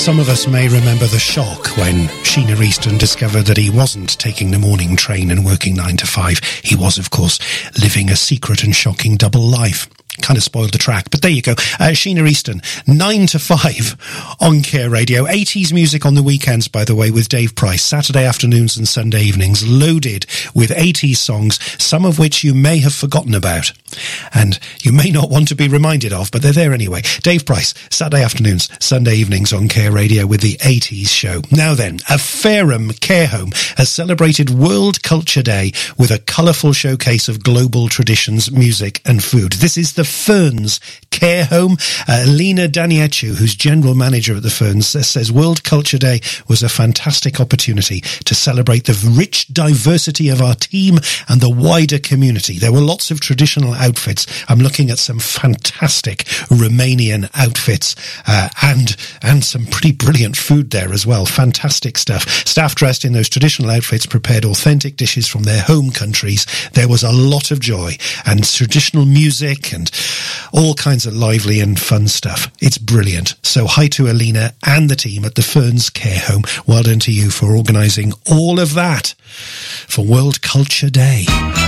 Some of us may remember the shock when Sheena Easton discovered that he wasn't taking the morning train and working 9 to 5. He was, of course, living a secret and shocking double life. Kind of spoiled the track, but there you go. Sheena Easton, 9 to 5 on Care Radio. 80s music on the weekends, by the way, with Dave Price. Saturday afternoons and Sunday evenings, loaded with 80s songs, some of which you may have forgotten about. And you may not want to be reminded of, but they're there anyway. Dave Price, Saturday afternoons, Sunday evenings on Care Radio with the 80s show. Now then, a Fareham care home has celebrated World Culture Day with a colourful showcase of global traditions, music and food. This is the Ferns Care Home. Lena Daniechu, who's general manager at the Ferns, says World Culture Day was a fantastic opportunity to celebrate the rich diversity of our team and the wider community. There were lots of traditional outfits. I'm looking at some fantastic Romanian outfits and some pretty brilliant food there as well. Fantastic stuff. Staff dressed in those traditional outfits prepared authentic dishes from their home countries. There was a lot of joy and traditional music and all kinds of lively and fun stuff. It's brilliant. So hi to Alina and the team at the Ferns Care Home. Well done to you for organising all of that for World Culture Day.